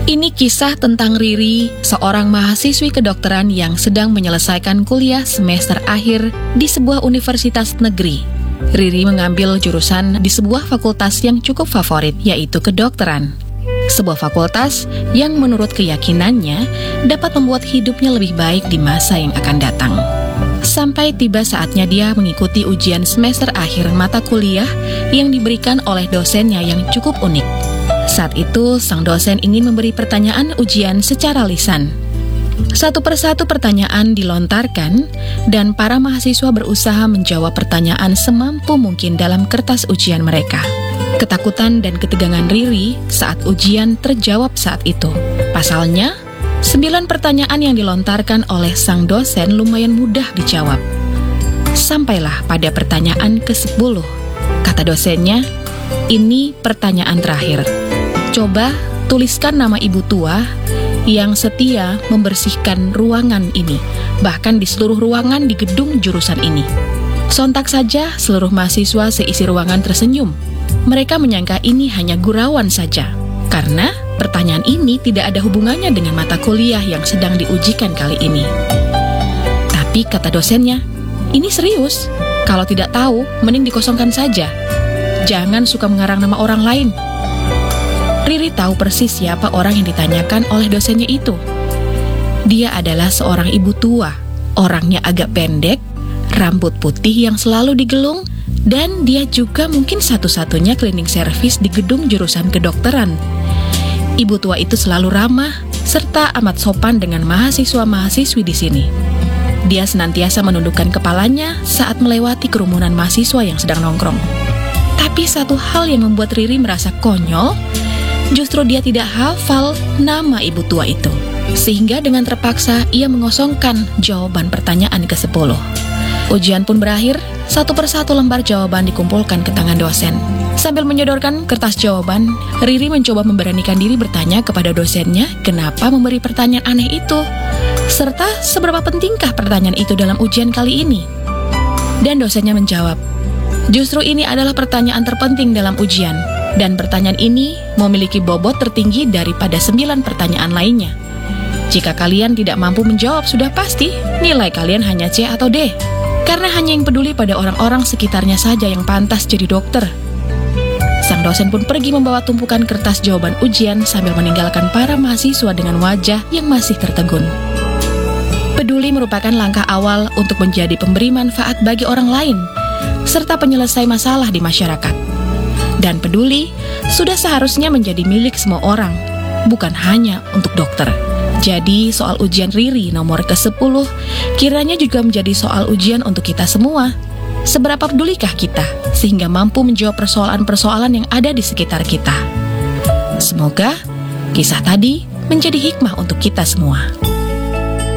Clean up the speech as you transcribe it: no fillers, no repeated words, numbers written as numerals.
Ini kisah tentang Riri, seorang mahasiswi kedokteran yang sedang menyelesaikan kuliah semester akhir di sebuah universitas negeri. Riri mengambil jurusan di sebuah fakultas yang cukup favorit, yaitu kedokteran. Sebuah fakultas yang menurut keyakinannya dapat membuat hidupnya lebih baik di masa yang akan datang. Sampai tiba saatnya dia mengikuti ujian semester akhir mata kuliah yang diberikan oleh dosennya yang cukup unik. Saat itu, sang dosen ingin memberi pertanyaan ujian secara lisan. Satu persatu pertanyaan dilontarkan, dan para mahasiswa berusaha menjawab pertanyaan semampu mungkin dalam kertas ujian mereka. Ketakutan dan ketegangan Riri saat ujian terjawab saat itu. Pasalnya, 9 pertanyaan yang dilontarkan oleh sang dosen lumayan mudah dijawab. Sampailah pada pertanyaan ke-10. Kata dosennya, "Ini pertanyaan terakhir. Coba tuliskan nama ibu tua yang setia membersihkan ruangan ini, bahkan di seluruh ruangan di gedung jurusan ini." Sontak saja seluruh mahasiswa seisi ruangan tersenyum. Mereka menyangka ini hanya gurauan saja, karena pertanyaan ini tidak ada hubungannya dengan mata kuliah yang sedang diujikan kali ini. Tapi kata dosennya, "Ini serius. Kalau tidak tahu, mending dikosongkan saja. Jangan suka mengarang nama orang lain." Riri tahu persis siapa orang yang ditanyakan oleh dosennya itu. Dia adalah seorang ibu tua, orangnya agak pendek, rambut putih yang selalu digelung, dan dia juga mungkin satu-satunya cleaning service di gedung jurusan kedokteran. Ibu tua itu selalu ramah, serta amat sopan dengan mahasiswa-mahasiswi di sini. Dia senantiasa menundukkan kepalanya saat melewati kerumunan mahasiswa yang sedang nongkrong. Tapi satu hal yang membuat Riri merasa konyol, justru dia tidak hafal nama ibu tua itu. Sehingga dengan terpaksa ia mengosongkan jawaban pertanyaan ke-10. Ujian pun berakhir, satu persatu lembar jawaban dikumpulkan ke tangan dosen. Sambil menyodorkan kertas jawaban, Riri mencoba memberanikan diri bertanya kepada dosennya kenapa memberi pertanyaan aneh itu, serta seberapa pentingkah pertanyaan itu dalam ujian kali ini. Dan dosennya menjawab, "Justru ini adalah pertanyaan terpenting dalam ujian, dan pertanyaan ini memiliki bobot tertinggi daripada 9 pertanyaan lainnya. Jika kalian tidak mampu menjawab, sudah pasti nilai kalian hanya C atau D. Karena hanya yang peduli pada orang-orang sekitarnya saja yang pantas jadi dokter." Sang dosen pun pergi membawa tumpukan kertas jawaban ujian sambil meninggalkan para mahasiswa dengan wajah yang masih tertegun. Peduli merupakan langkah awal untuk menjadi pemberi manfaat bagi orang lain, serta penyelesai masalah di masyarakat. Dan peduli sudah seharusnya menjadi milik semua orang, bukan hanya untuk dokter. Jadi soal ujian Riri nomor ke-10 kiranya juga menjadi soal ujian untuk kita semua. Seberapa pedulikah kita sehingga mampu menjawab persoalan-persoalan yang ada di sekitar kita? Semoga kisah tadi menjadi hikmah untuk kita semua.